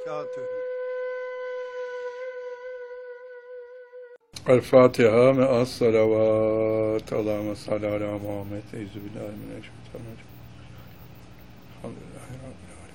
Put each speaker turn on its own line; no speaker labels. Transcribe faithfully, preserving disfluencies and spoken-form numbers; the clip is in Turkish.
وبركاته.
El-Fatiha me'as salavat. Allahümme salli ala Muhammed. Eyzu billahi mineşşeytanirracim. Elhamdülillahi Rabbil alemin.